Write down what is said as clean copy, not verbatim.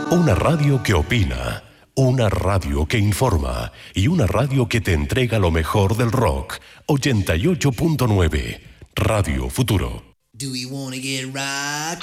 Una radio que opina, una radio que informa y una radio que te entrega lo mejor del rock. 88.9 Radio Futuro. Do we wanna get rock?